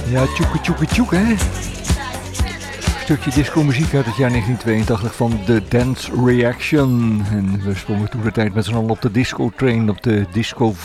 Ja, tjoeke tjoeke tjoeke, hè? Stukje disco-muziek uit het jaar 1982 van The Dance Reaction. En we sprongen toen de tijd met z'n allen op de disco-train, op de disco